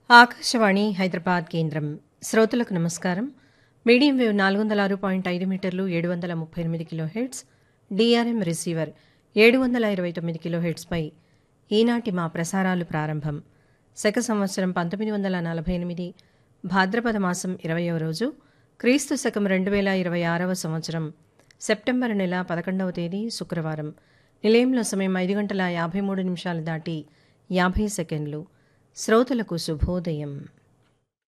ఆకాశవాణి హైదరాబాద్ కేంద్రం. శ్రోతలకు నమస్కారం. మీడియం వేవ్ 406.5 మీటర్లు 738 కిలోహెర్ట్జ్, డిఆర్ఎం రిసీవర్ 729 కిలోహెర్ట్జ్పై ఈనాటి మా ప్రసారాలు ప్రారంభం. శక సంవత్సరం 1948 భాద్రపద మాసం 20వ రోజు, క్రీస్తు శకం 2026వ సంవత్సరం సెప్టెంబర్ నెల 11వ తేదీ శుక్రవారం. నిలయంలో సమయం 5 గంటల 53 నిమిషాలు దాటి 50 సెకండ్లు. శ్రోతలకు శుభోదయం.